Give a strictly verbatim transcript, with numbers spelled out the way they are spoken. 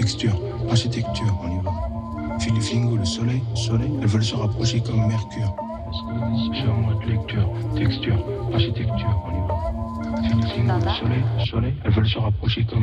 texture, architecture, on y va. Philippe Fingo, le soleil, soleil, elles veulent se rapprocher comme Mercure. Je suis en mode lecture, texture, architecture, on y va. Philippe Fingo, le soleil, soleil, elles veulent se rapprocher comme